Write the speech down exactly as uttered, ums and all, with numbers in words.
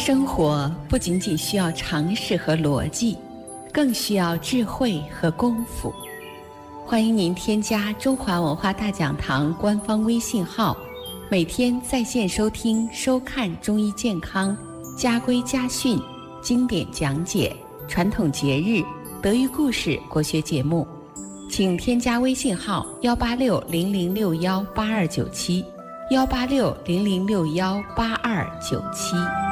生活不仅仅需要常识和逻辑，更需要智慧和功夫。欢迎您添加中华文化大讲堂官方微信号，每天在线收听收看中医健康、家规家训、经典讲解、传统节日、德育故事国学节目。请添加微信号幺八六零零六幺八二九七，幺八六零零六幺八二九七。